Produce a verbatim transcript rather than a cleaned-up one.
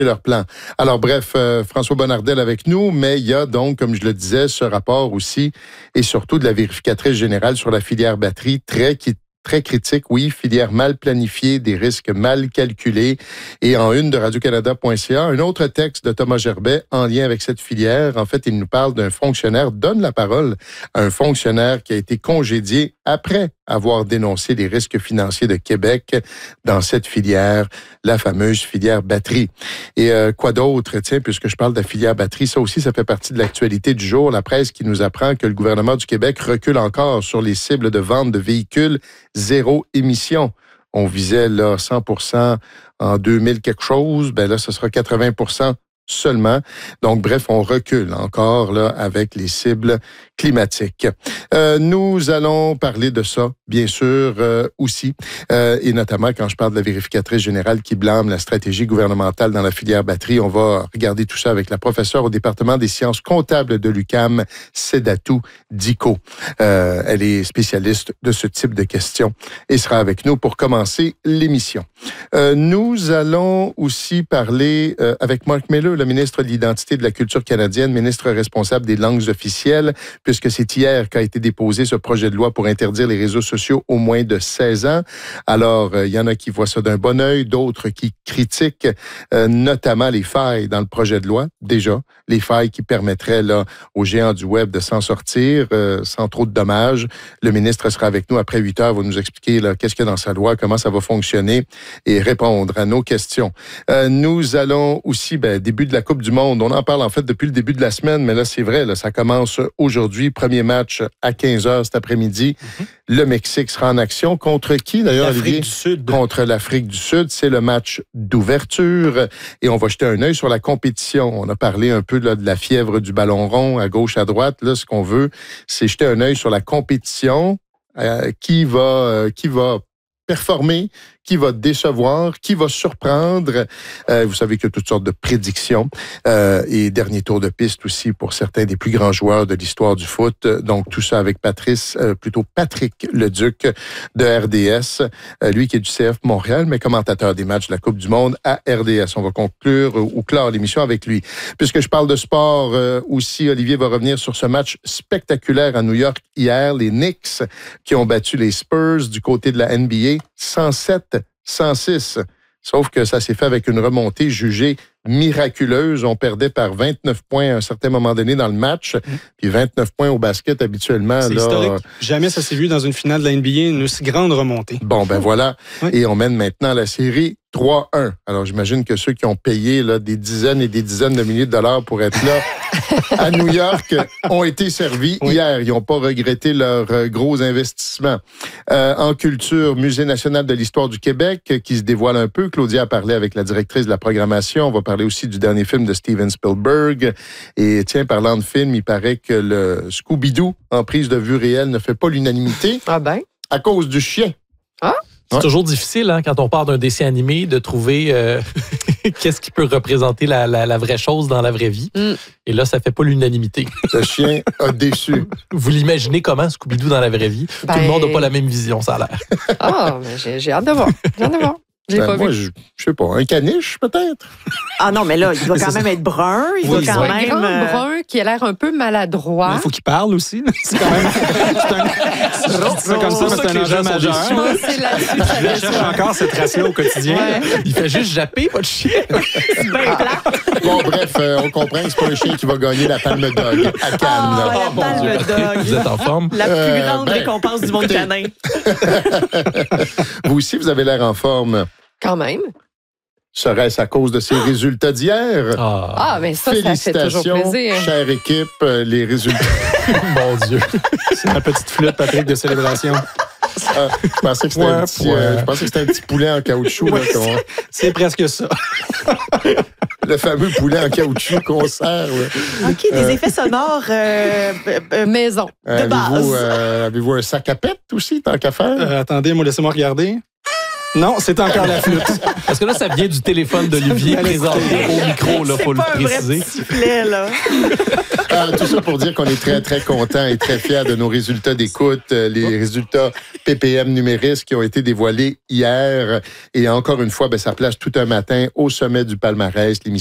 leur plan. Alors bref, euh, François Bonnardel avec nous, mais il y a donc, comme je le disais, ce rapport aussi et surtout de la vérificatrice générale sur la filière batterie, très qui Très critique, oui, filière mal planifiée, des risques mal calculés. Et en une de radio-canada point c a, un autre texte de Thomas Gerbet en lien avec cette filière. En fait, il nous parle d'un fonctionnaire, donne la parole à un fonctionnaire qui a été congédié après avoir dénoncé les risques financiers de Québec dans cette filière, la fameuse filière batterie. Et euh, quoi d'autre, tiens, puisque je parle de la filière batterie, ça aussi, ça fait partie de l'actualité du jour. La presse qui nous apprend que le gouvernement du Québec recule encore sur les cibles de vente de véhicules zéro émission. On visait là cent pour cent en deux mille quelque chose, ben là, ce sera quatre-vingts pour cent seulement. Donc, bref, on recule encore là avec les cibles climatiques. Euh, nous allons parler de ça, bien sûr, euh, aussi, euh, et notamment quand je parle de la vérificatrice générale qui blâme la stratégie gouvernementale dans la filière batterie. On va regarder tout ça avec la professeure au département des sciences comptables de l'U Q A M, Sedatou Diko. Euh, elle est spécialiste de ce type de questions et sera avec nous pour commencer l'émission. Euh, nous allons aussi parler euh, avec Mark Miller, le ministre de l'Identité et de la Culture canadienne, ministre responsable des langues officielles, puisque c'est hier qu'a été déposé ce projet de loi pour interdire les réseaux sociaux aux moins de seize ans. Alors, il euh, y en a qui voient ça d'un bon œil, d'autres qui critiquent euh, notamment les failles dans le projet de loi, déjà, les failles qui permettraient là, aux géants du web de s'en sortir euh, sans trop de dommages. Le ministre sera avec nous après huit heures, va nous expliquer là, qu'est-ce qu'il y a dans sa loi, comment ça va fonctionner et répondre à nos questions. Euh, nous allons aussi, ben, début de la Coupe du Monde, on en parle en fait depuis le début de la semaine, mais là, c'est vrai, là, ça commence aujourd'hui. Premier match à quinze heures cet après-midi. Mm-hmm. Le Mexique sera en action. Contre qui, d'ailleurs, L'Afrique Olivier? du Sud. Contre l'Afrique du Sud. C'est le match d'ouverture. Et on va jeter un œil sur la compétition. On a parlé un peu là, de la fièvre du ballon rond à gauche, à droite. Là, ce qu'on veut, c'est jeter un œil sur la compétition. Euh, qui va, euh, qui va performer, qui va décevoir, qui va surprendre. Euh, vous savez qu'il y a toutes sortes de prédictions. Euh, et dernier tour de piste aussi pour certains des plus grands joueurs de l'histoire du foot. Donc, tout ça avec Patrice, euh, plutôt Patrick Leduc de R D S. Euh, lui qui est du C F Montréal, mais commentateur des matchs de la Coupe du Monde à R D S. On va conclure ou clore l'émission avec lui. Puisque je parle de sport euh, aussi, Olivier va revenir sur ce match spectaculaire à New York hier. Les Knicks qui ont battu les Spurs du côté de la N B A cent sept cent six. Sauf que ça s'est fait avec une remontée jugée miraculeuse. On perdait par vingt-neuf points à un certain moment donné dans le match. Mmh. Puis vingt-neuf points au basket, habituellement. C'est là, historique. Jamais ça s'est vu dans une finale de la N B A, une aussi grande remontée. Bon, ben voilà. Oui. Et on mène maintenant la série trois un. Alors, j'imagine que ceux qui ont payé là, des dizaines et des dizaines de milliers de dollars pour être là à New York ont été servis oui. hier. Ils n'ont pas regretté leur euh, gros investissement. Euh, en culture, Musée national de l'histoire du Québec euh, qui se dévoile un peu. Claudia a parlé avec la directrice de la programmation. On va parler aussi du dernier film de Steven Spielberg. Et tiens, parlant de film, il paraît que le Scooby-Doo en prise de vue réelle ne fait pas l'unanimité. Ah ben? À cause du chien. Ah? C'est ouais. toujours difficile, hein, quand on part d'un dessin animé, de trouver euh, qu'est-ce qui peut représenter la, la, la vraie chose dans la vraie vie. Mm. Et là, ça fait pas l'unanimité. Le chien a déçu. Vous l'imaginez comment, Scooby-Doo dans la vraie vie? Ben... Tout le monde n'a pas la même vision, ça a l'air. Ah, mais j'ai, j'ai hâte de voir. J'ai hâte de voir. J'ai ben, pas moi, vu. je, je sais pas, un caniche, peut-être? Ah non, mais là, il doit quand même être brun. Il oui, doit quand ouais. même... Un grand brun qui a l'air un peu maladroit. Il faut qu'il parle aussi. C'est quand même... c'est un... c'est comme ça, mais c'est un enjeu majeur. C'est là-dessus. Je cherche encore cette race-là au quotidien. Ouais. Il fait juste japper, votre chien. C'est bien plate. Bon, bref, euh, on comprend que c'est pas un chien qui va gagner la Palme d'Og à Cannes. Ah, là. la Oh, Palme d'Og. Vous êtes en forme? La plus euh, grande ben, récompense du monde canin. Vous aussi, vous avez l'air en forme. Quand même. Serait-ce à cause de ces ah. résultats d'hier? Ah, ah mais ça, ça fait toujours plaisir. Chère équipe, les résultats. Mon Dieu. C'est ma petite flûte, Patrick, de célébration. Ah, je pensais que c'était ouais, un petit, ouais. euh, je pensais que c'était un petit poulet en caoutchouc. Ouais, là, c'est, c'est presque ça. Le fameux poulet en caoutchouc qu'on sert. Ouais. OK, des euh, effets sonores euh, euh, maison, de avez-vous, base. Euh, avez-vous un sac à pète aussi, tant qu'à faire? Euh, attendez, moi, laissez-moi regarder. Non, c'est encore la flûte. Parce que là, ça vient du téléphone d'Olivier présenté au micro, il faut le C'est pas un vrai préciser. petit sifflet, là. Euh, tout ça pour dire qu'on est très, très contents et très fiers de nos résultats d'écoute, euh, les résultats P P M numéristes qui ont été dévoilés hier. Et encore une fois, ben, ça place tout un matin au sommet du palmarès. L'émission